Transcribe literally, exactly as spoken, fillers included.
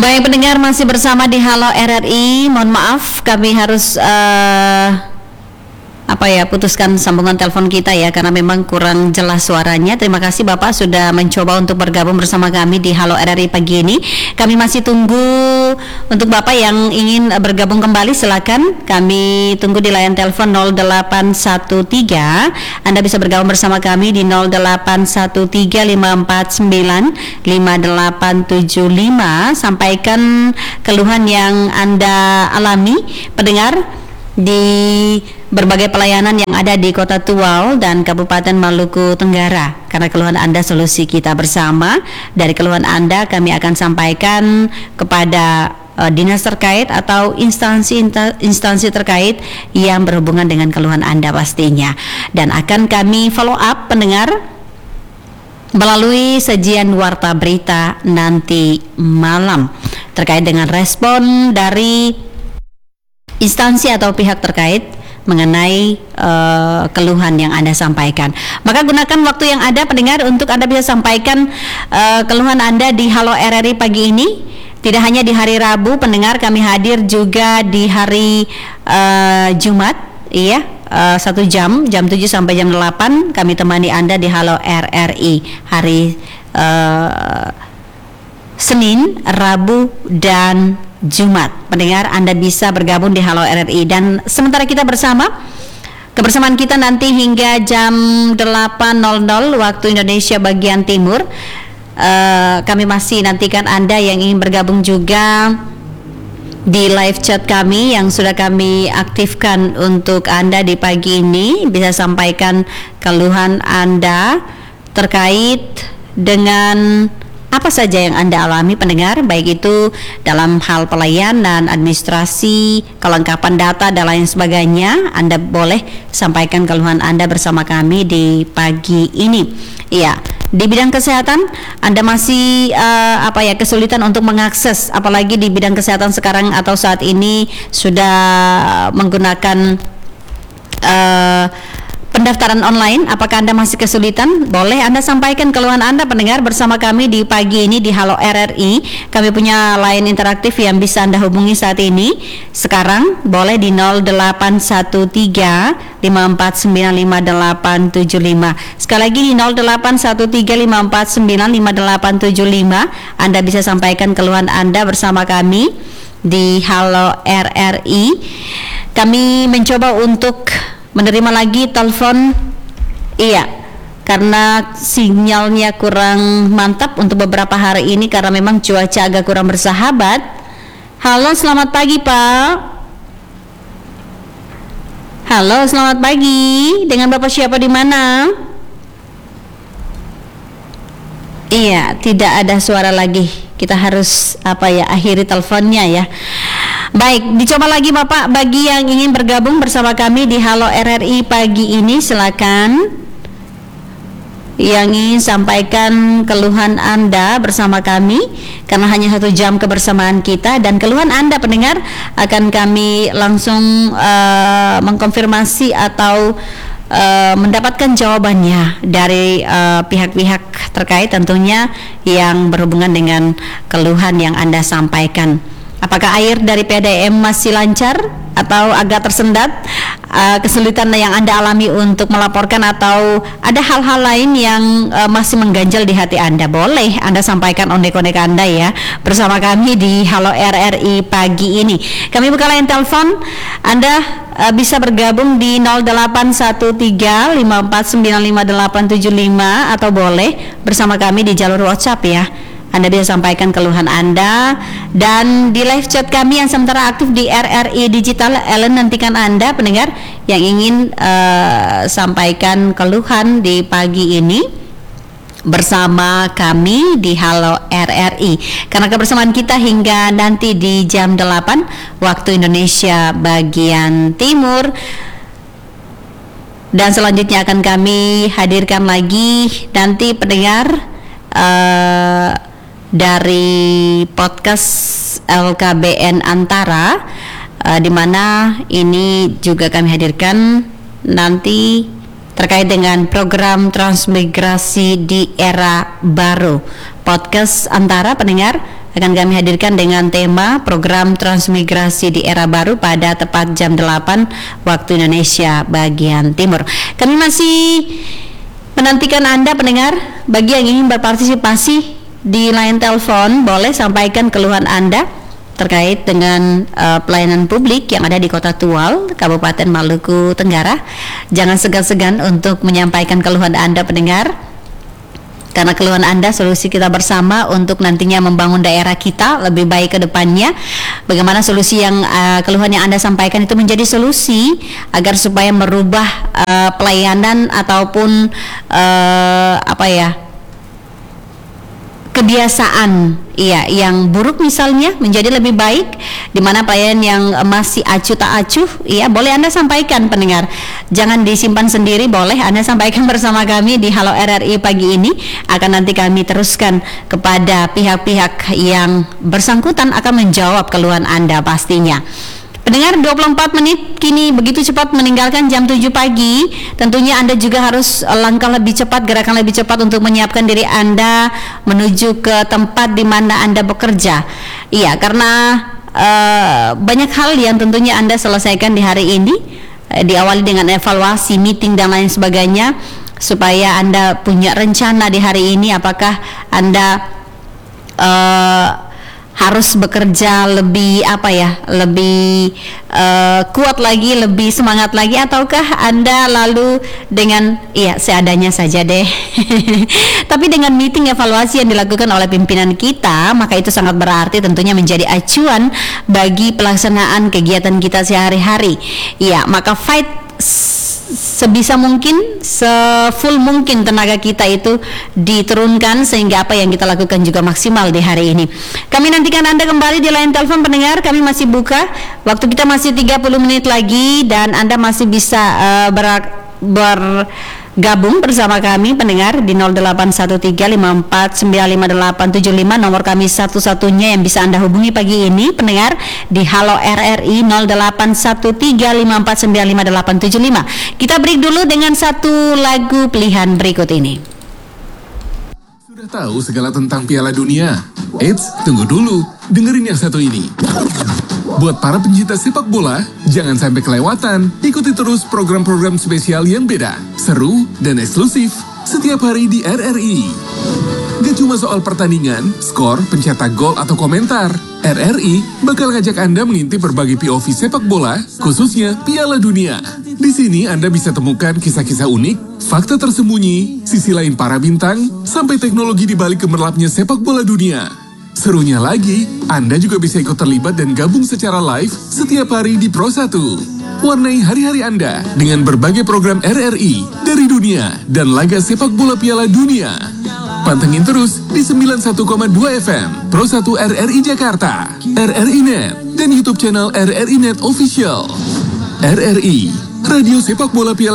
Baik pendengar, masih bersama di Halo R R I. Mohon maaf kami harus uh, apa ya putuskan sambungan telepon kita ya, karena memang kurang jelas suaranya. Terima kasih Bapak sudah mencoba untuk bergabung bersama kami di Halo R R I pagi ini. Kami masih tunggu untuk Bapak yang ingin bergabung kembali, silakan. Kami tunggu di layar telepon nol delapan satu tiga. Anda bisa bergabung bersama kami di nol delapan satu tiga lima empat sembilan lima delapan tujuh lima. Sampaikan keluhan yang Anda alami pendengar di berbagai pelayanan yang ada di Kota Tual dan Kabupaten Maluku Tenggara. Karena keluhan Anda solusi kita bersama. Dari keluhan Anda kami akan sampaikan kepada uh, dinas terkait atau instansi instansi terkait yang berhubungan dengan keluhan Anda pastinya. Dan akan kami follow up pendengar melalui sajian warta berita nanti malam terkait dengan respon dari instansi atau pihak terkait mengenai uh, keluhan yang Anda sampaikan. Maka gunakan waktu yang ada pendengar untuk Anda bisa sampaikan uh, keluhan Anda di Halo R R I pagi ini. Tidak hanya di hari Rabu pendengar, kami hadir juga di hari uh, Jumat, iya, uh, satu jam, jam tujuh sampai jam delapan kami temani Anda di Halo R R I hari uh, Senin, Rabu, dan Jumat. Pendengar, Anda bisa bergabung di Halo R R I. Dan sementara kita bersama, kebersamaan kita nanti hingga jam delapan waktu Indonesia bagian timur. uh, Kami masih nantikan Anda yang ingin bergabung juga di live chat kami yang sudah kami aktifkan untuk Anda di pagi ini. Bisa sampaikan keluhan Anda terkait dengan apa saja yang Anda alami pendengar, baik itu dalam hal pelayanan, administrasi, kelengkapan data dan lain sebagainya. Anda boleh sampaikan keluhan Anda bersama kami di pagi ini. Iya, di bidang kesehatan Anda masih uh, apa ya kesulitan untuk mengakses, apalagi di bidang kesehatan sekarang atau saat ini sudah menggunakan uh, pendaftaran online. Apakah Anda masih kesulitan? Boleh Anda sampaikan keluhan Anda pendengar bersama kami di pagi ini di Halo R R I. Kami punya line interaktif yang bisa Anda hubungi saat ini. Sekarang boleh di nol delapan satu tiga lima empat sembilan lima delapan tujuh lima. Sekali lagi di nol delapan satu tiga lima empat sembilan lima delapan tujuh lima. Anda bisa sampaikan keluhan Anda bersama kami di Halo R R I. Kami mencoba untuk menerima lagi telepon, iya, karena sinyalnya kurang mantap untuk beberapa hari ini karena memang cuaca agak kurang bersahabat. Halo, selamat pagi Pak. Halo, selamat pagi. Dengan Bapak siapa di mana? Iya, tidak ada suara lagi. Kita harus apa ya akhiri teleponnya ya. Baik, dicoba lagi Bapak bagi yang ingin bergabung bersama kami di Halo R R I pagi ini, silakan. Yang ingin sampaikan keluhan Anda bersama kami karena hanya satu jam kebersamaan kita, dan keluhan Anda pendengar akan kami langsung uh, mengkonfirmasi atau uh, mendapatkan jawabannya dari uh, pihak-pihak terkait tentunya yang berhubungan dengan keluhan yang Anda sampaikan. Apakah air dari P D M masih lancar atau agak tersendat? Uh, kesulitan yang Anda alami untuk melaporkan atau ada hal-hal lain yang uh, masih mengganjal di hati Anda? Boleh Anda sampaikan onek-onek Anda ya bersama kami di Halo R R I pagi ini. Kami buka line telepon. Anda uh, bisa bergabung di nol delapan satu tiga lima empat sembilan lima delapan tujuh lima atau boleh bersama kami di jalur WhatsApp ya. Anda bisa sampaikan keluhan Anda, dan di live chat kami yang sementara aktif di R R I Digital. Ellen nantikan Anda pendengar yang ingin uh, sampaikan keluhan di pagi ini bersama kami di Halo R R I, karena kebersamaan kita hingga nanti di jam delapan waktu Indonesia bagian timur. Dan selanjutnya akan kami hadirkan lagi nanti pendengar uh, dari podcast L K B N Antara, uh, di mana ini juga kami hadirkan nanti terkait dengan program transmigrasi di era baru. Podcast Antara pendengar akan kami hadirkan dengan tema program transmigrasi di era baru pada tepat jam delapan waktu Indonesia bagian Timur. Kami masih menantikan Anda pendengar, bagi yang ingin berpartisipasi di line telepon, boleh sampaikan keluhan Anda terkait dengan uh, pelayanan publik yang ada di Kota Tual, Kabupaten Maluku Tenggara. Jangan segan-segan untuk menyampaikan keluhan Anda pendengar, karena keluhan Anda solusi kita bersama untuk nantinya membangun daerah kita lebih baik ke depannya. Bagaimana solusi yang uh, keluhan yang Anda sampaikan itu menjadi solusi agar supaya merubah uh, pelayanan ataupun uh, apa ya kebiasaan iya yang buruk misalnya menjadi lebih baik, di mana pelayanan yang masih acuh tak acuh, iya boleh Anda sampaikan pendengar. Jangan disimpan sendiri, boleh Anda sampaikan bersama kami di Halo R R I pagi ini. Akan nanti kami teruskan kepada pihak-pihak yang bersangkutan akan menjawab keluhan Anda pastinya. Pendengar, dua puluh empat menit kini begitu cepat meninggalkan jam tujuh pagi. Tentunya Anda juga harus langkah lebih cepat, gerakan lebih cepat untuk menyiapkan diri Anda menuju ke tempat di mana Anda bekerja. Iya, karena uh, banyak hal yang tentunya Anda selesaikan di hari ini, uh, diawali dengan evaluasi, meeting dan lain sebagainya, supaya Anda punya rencana di hari ini apakah Anda uh, harus bekerja lebih apa ya, lebih uh, kuat lagi, lebih semangat lagi, ataukah Anda lalu dengan iya seadanya saja deh. Tapi dengan meeting evaluasi yang dilakukan oleh pimpinan kita, maka itu sangat berarti tentunya menjadi acuan bagi pelaksanaan kegiatan kita sehari-hari. Iya, maka fight sebisa mungkin, sefull mungkin tenaga kita itu diturunkan sehingga apa yang kita lakukan juga maksimal di hari ini. Kami nantikan Anda kembali di line telepon pendengar, kami masih buka. Waktu kita masih tiga puluh menit lagi dan Anda masih bisa uh, ber, bergabung bersama kami pendengar di nol delapan satu tiga lima empat sembilan lima delapan tujuh lima, nomor kami satu-satunya yang bisa Anda hubungi pagi ini pendengar di Halo R R I nol delapan satu tiga lima empat sembilan lima delapan tujuh lima. Kita break dulu dengan satu lagu pilihan berikut ini. Sudah tahu segala tentang Piala Dunia? Eits, tunggu dulu, dengerin yang satu ini. Buat para pencinta sepak bola, jangan sampai kelewatan. Ikuti terus program-program spesial yang beda, seru, dan eksklusif setiap hari di R R I. Gak cuma soal pertandingan, skor, pencetak gol, atau komentar. R R I bakal ngajak Anda mengintip berbagai P O V sepak bola, khususnya Piala Dunia. Di sini Anda bisa temukan kisah-kisah unik, fakta tersembunyi, sisi lain para bintang, sampai teknologi di balik gemerlapnya sepak bola dunia. Serunya lagi, Anda juga bisa ikut terlibat dan gabung secara live setiap hari di Pro satu. Warnai hari-hari Anda dengan berbagai program R R I dari dunia dan laga sepak bola Piala Dunia. Pantengin terus di sembilan puluh satu koma dua F M Pro satu R R I Jakarta, R R I Net, dan YouTube channel R R I Net Official. R R I, Radio Sepak Bola Piala